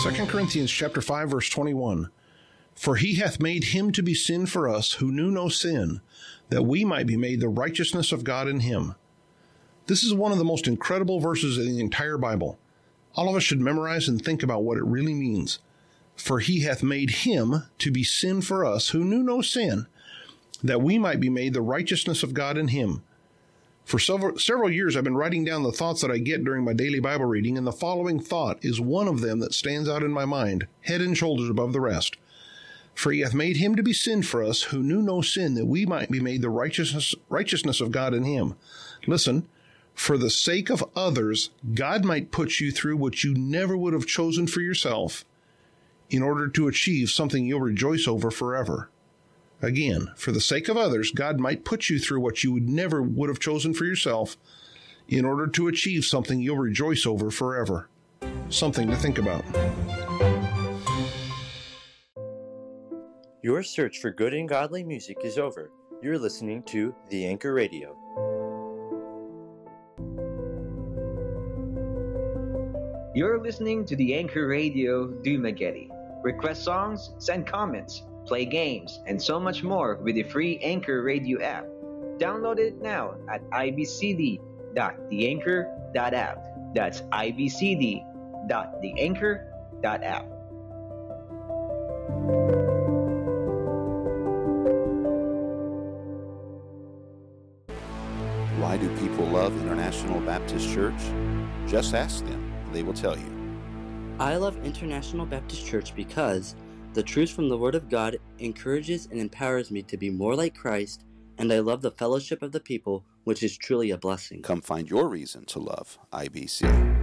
2 Corinthians chapter 5, verse 21. For he hath made him to be sin for us who knew no sin, that we might be made the righteousness of God in him. This is one of the most incredible verses in the entire Bible. All of us should memorize and think about what it really means. For he hath made him to be sin for us who knew no sin, that we might be made the righteousness of God in him. For several years, I've been writing down the thoughts that I get during my daily Bible reading, and the following thought is one of them that stands out in my mind, head and shoulders above the rest. For he hath made him to be sin for us who knew no sin, that we might be made the righteousness of God in him. Listen, for the sake of others, God might put you through what you never would have chosen for yourself in order to achieve something you'll rejoice over forever. Again, for the sake of others, God might put you through what you never would have chosen for yourself in order to achieve something you'll rejoice over forever. Something to think about. Your search for good and godly music is over. You're listening to The Anchor Radio. You're listening to The Anchor Radio Dumaguete. Request songs, send comments, play games, and so much more with the free Anchor Radio app. Download it now at ibcd.theanchor.app. That's ibcd.theanchor.app. Why do people love International Baptist Church? Just ask them. They will tell you. I love International Baptist Church because the truth from the Word of God encourages and empowers me to be more like Christ, and I love the fellowship of the people, which is truly a blessing. Come find your reason to love IBC.